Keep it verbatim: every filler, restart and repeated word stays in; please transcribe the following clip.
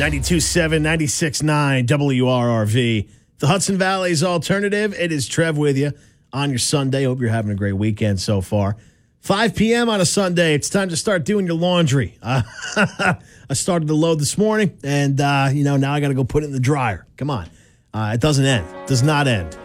ninety-two point seven, ninety-six point nine W R R V. The Hudson Valley's alternative. It is Trev with you on your Sunday. Hope you're having a great weekend so far. five p.m. on a Sunday. It's time to start doing your laundry. Uh, I started to load this morning, and, uh, you know, now I got to go put it in the dryer. Come on. Uh, it doesn't end. It does not end.